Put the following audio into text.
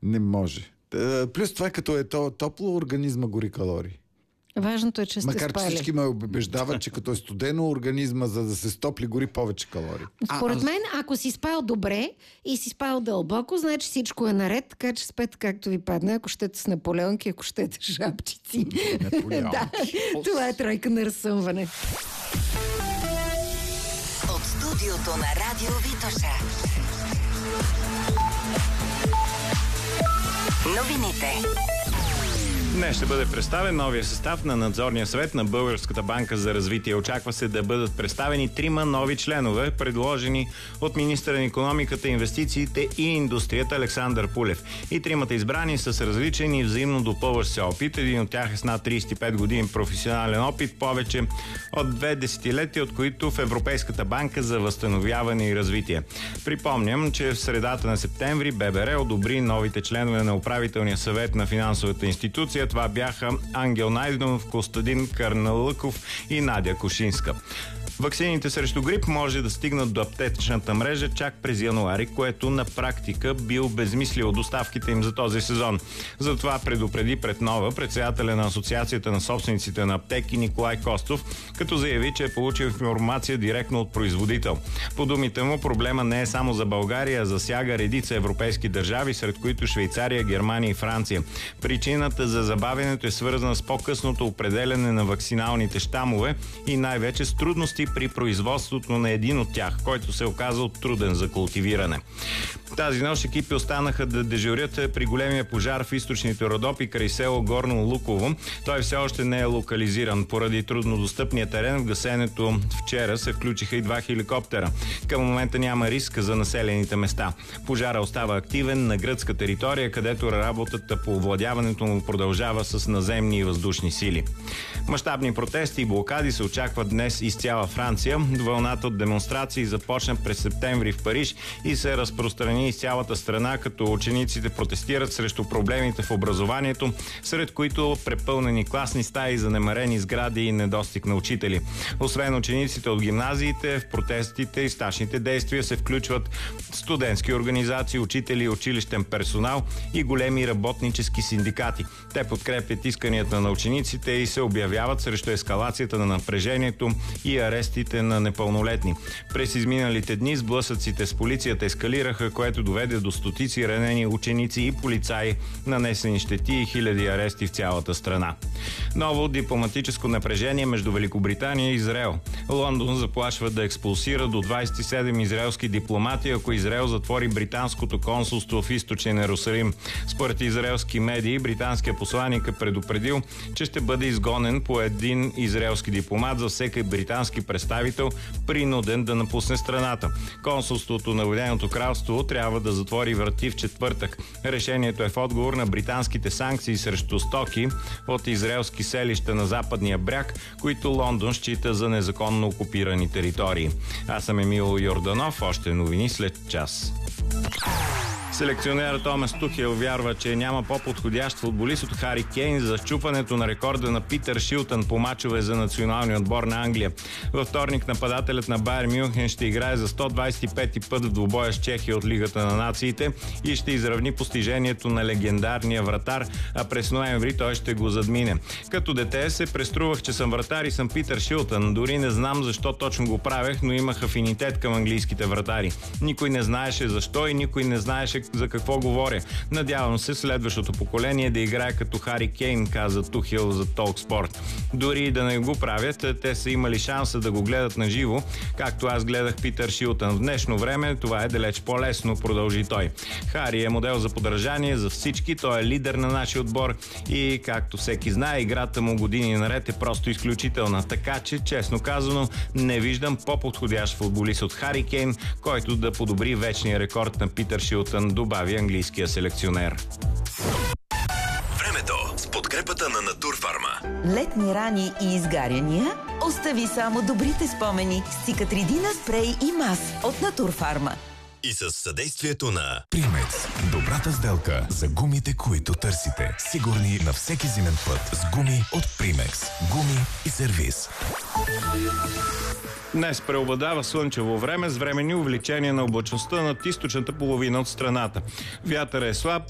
Не може. Плюс това, като е топло, организма гори калории. Важното е, че сте Макар спали. че всички ме убеждават, че като е студено, организма, за да се стопли, гори повече калории. Според мен, ако си спал добре и си спал дълбоко, значи всичко е наред, така че спете както ви падне, ако щете с наполеонки, ако щете жабчици. Да, това е тройка на разсъмване. От студиото на Радио Витоша. Новините. Днес ще бъде представен новия състав на надзорния съвет на Българската банка за развитие. Очаква се да бъдат представени 3 нови членове, предложени от министъра на икономиката, инвестициите и индустрията Александър Пулев. И 3 избрани са с различен и взаимно допълващ се опит. Един от тях е с над 35 години професионален опит, повече от 2 десетилетия, от които в Европейската банка за възстановяване и развитие. Припомням, че в средата на септември ББР одобри новите членове на управителния съвет на финансовата институция. Това бяха Ангел Найденов, Костадин Карналъков и Надя Кушинска. Ваксините срещу грип може да стигнат до аптечната мрежа чак през януари, което на практика би обезмислило доставките им за този сезон. Затова предупреди пред Нова председателя на Асоциацията на собствениците на аптеки Николай Костов, като заяви, че е получил информация директно от производител. По думите му, проблема не е само за България, а засяга редица европейски държави, сред които Швейцария, Германия и Франция. Причината за забавянето е свързана с по-късното определяне на вакциналните щамове и най-вече с трудности при производството на един от тях, който се оказал труден за култивиране. Тази нощ екипи останаха да дежурят при големия пожар в източните Родопи край село Горно Луково. Той все още не е локализиран. Поради труднодостъпния терен в гасенето вчера се включиха и 2 хеликоптера. Към момента няма риск за населените места. Пожара остава активен на гръцка територия, където работата по овладяването му продължава с наземни и въздушни сили. Мащабни протести и блокади се очакват днес из цяла Франция. Вълната от демонстрации започна през септември в Париж и се разпространи из цялата страна, като учениците протестират срещу проблемите в образованието, сред които препълнени класни стаи, занемарени сгради и недостиг на учители. Освен учениците от гимназиите, в протестите и стачните действия се включват студентски организации, учители и училищен персонал и големи работнически синдикати. Те подкрепят исканията на учениците и се обявяват срещу ескалацията на напрежението и арестите на непълнолетни. През изминалите дни сблъсъците с полицията ескалираха, което доведе до стотици ранени ученици и полицаи, нанесени щети и хиляди арести в цялата страна. Ново дипломатическо напрежение между Великобритания и Израел. Лондон заплашва да експулсира до 27 израелски дипломати, ако Израел затвори британското консулство в източен Йерусалим. Според израелски медии, британският посланик е предупредил, че ще бъде изгонен по един израелски дипломат за всеки британски представител, принуден да напусне страната. Консулството на Обединеното кралство трябва да затвори врати в четвъртък. Решението е в отговор на британските санкции срещу стоки от израелски селища на западния бряг, които Лондон счита за незаконно окупирани територии. Аз съм Емил Йорданов, още новини след час. Селекционерът Томас Тухел вярва, че няма по-подходящ футболист от Хари Кейн за счупването на рекорда на Питър Шилтън по мачове за националния отбор на Англия. Във вторник нападателят на Байер Мюнхен ще играе за 125-ти път в двубоя с Чехия от Лигата на нациите и ще изравни постижението на легендарния вратар, а през ноември той ще го задмине. Като дете се преструвах, че съм вратар и съм Питър Шилтън. Дори не знам защо точно го правех, но имах афинитет към английските вратари. Никой не знаеше защо и никой не знаеше за какво говоря. Надявам се следващото поколение да играе като Хари Кейн, каза Тухел за Talksport. Дори и да не го правят, те са имали шанса да го гледат на живо, както аз гледах Питър Шилтън. В днешно време това е далеч по-лесно, продължи той. Хари е модел за подражание за всички, той е лидер на нашия отбор и, както всеки знае, играта му години наред е просто изключителна. Така че, честно казано, не виждам по-подходящ футболист от Хари Кейн, който да подобри вечния рекорд на Питър Шилтън, добави английския селекционер. Времето с подкрепата на Натурфарма. Летни рани и изгаряния? Остави само добрите спомени с Цикатридина спрей и мас от Натурфарма. И с съдействието на Примекс. Добрата сделка за гумите, които търсите. Сигурни на всеки зимен път с гуми от Примекс. Гуми и сервиз. Днес преобладава слънчево време с временни увеличения на облачността над източната половина от страната. Вятър е слаб,